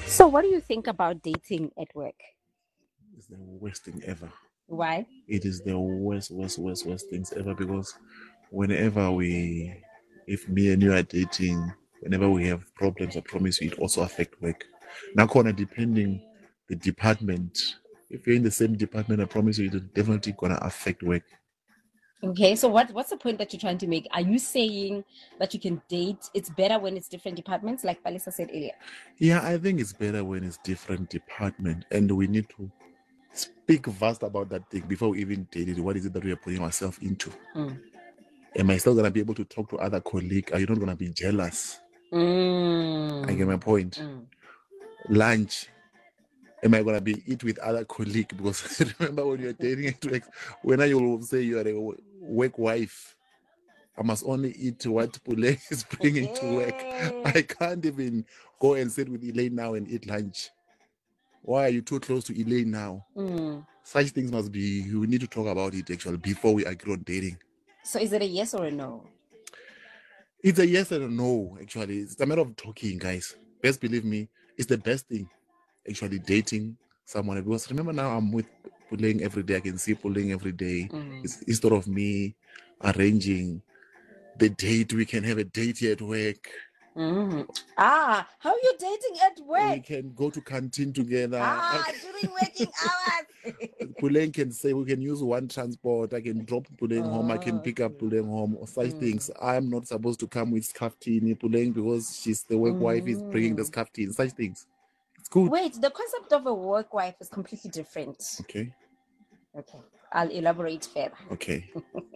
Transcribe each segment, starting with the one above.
So, what do you think about dating at work? It's the worst thing ever. Why? It is the worst things ever because whenever if me and you are dating, whenever we have problems, I promise you, it also affect work. Now, depending the department, if you're in the same department, I promise you, it's definitely gonna affect work. Okay, so what's the point that you're trying to make? Are you saying that you can date? It's better when it's different departments, like Palisa said earlier. Yeah, I think it's better when it's different department, and we need to speak fast about that thing before we even date it. What is it that we are putting ourselves into? Am I still gonna be able to talk to other colleagues? Are you not gonna be jealous? I get my point. Lunch. Am I gonna be eat with other colleagues? Because remember when you're dating at work, when you will say you are a work wife, I must only eat what Pule is bringing to work. I can't even go and sit with Elaine now and eat lunch. Why are you too close to Elaine now? Such things must be, we need to talk about it actually before we agree on dating. So, is it a yes or a no? It's a yes and a no, actually. It's a matter of talking, guys. Best believe me, it's the best thing, actually, dating someone. Because remember now, I'm with Pulling every day. I can see Pulling every day. It's instead of me arranging the date, we can have a date here at work. How are you dating at work? We can go to canteen together. During working hours. Puleng can say we can use one transport. I can drop Puleng home. I can pick up Puleng home. Or such things. I'm not supposed to come with scaftini Puleng because she's the work wife is bringing the scaftini. Such things. It's good. Wait, the concept of a work wife is completely different. Okay. I'll elaborate further. Okay.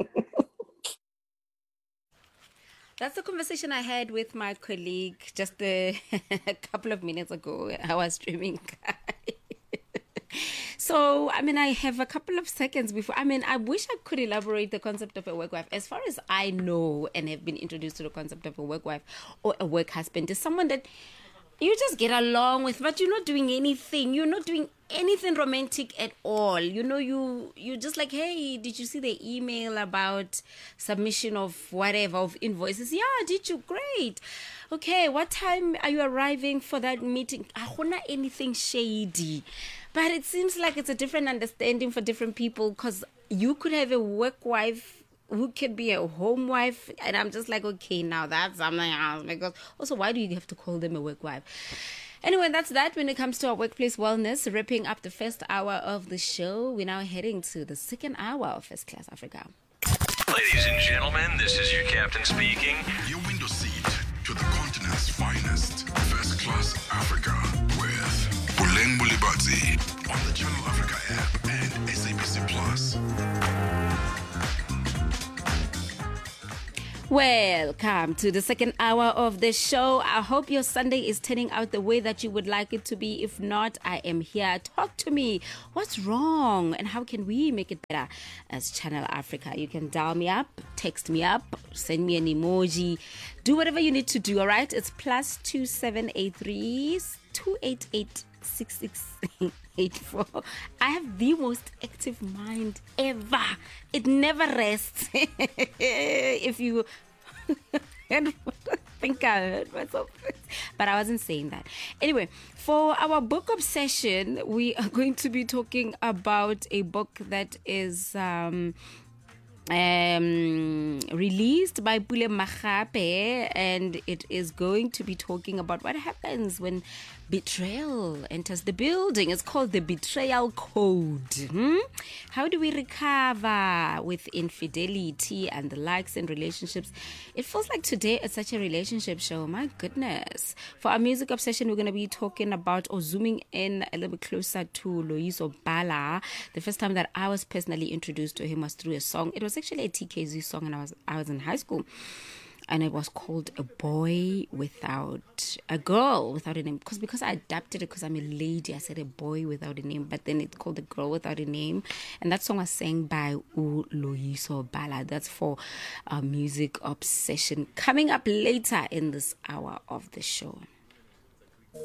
That's the conversation I had with my colleague just a couple of minutes ago. I was streaming. So, I have a couple of seconds before. I wish I could elaborate the concept of a work wife. As far as I know and have been introduced to the concept of a work wife or a work husband is someone that you just get along with, but you're not doing anything. You're not doing anything romantic at all. You're just like, hey, did you see the email about submission of whatever, of invoices? Yeah, did you? Great. Okay, what time are you arriving for that meeting? Not anything shady. But it seems like it's a different understanding for different people because you could have a work wife who could be a home wife, and I'm just like, okay, now that's something else. Because also, why do you have to call them a work wife? Anyway, that's that when it comes to our workplace wellness. Wrapping up the first hour of the show, we're now heading to the second hour of First Class Africa. Ladies and gentlemen, this is your captain speaking. Your window seat to the continent's finest. First Class Africa with Buleng Bulibadzi on the Channel Africa app and SABC Plus. Welcome to the second hour of the show. I hope your Sunday is turning out the way that you would like it to be. If not, I am here. Talk to me. What's wrong and how can we make it better as Channel Africa? You can dial me up, text me up, send me an emoji. Do whatever you need to do, all right? It's +2783 288 6684. I have the most active mind ever. It never rests. If you think I heard myself, but I wasn't saying that. Anyway, for our book obsession, we are going to be talking about a book that is released by Pule Magape, and it is going to be talking about what happens when betrayal enters the building. It's called the Betrayal Code. How do we recover with infidelity and the likes in relationships? It feels like today is such a relationship show. My goodness. For our music obsession, we're going to be talking about or zooming in a little bit closer to Loyiso Bala. The first time that I was personally introduced to him was through a song. It was actually a TKZ song, and I was in high school. And it was called A Girl Without a Name. Because I adapted it because I'm a lady, I said a boy without a name, but then it's called A Girl Without a Name. And that song was sang by Loyiso Bala. That's for our music obsession. Coming up later in this hour of the show.